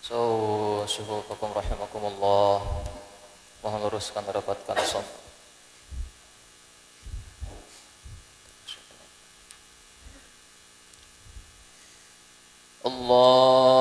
So, syuhurkakum rahimakumullah. Mohon luruskan mendapatkan soft. Allah